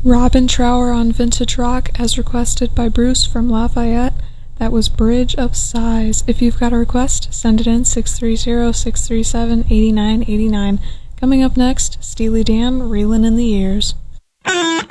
Robin Trower on Vintage Rock as requested by Bruce from Lafayette. That was Bridge of Sighs. If you've got a request, send it in 630-637-8989. Coming up next, Steely Dan, Reelin' in the Years.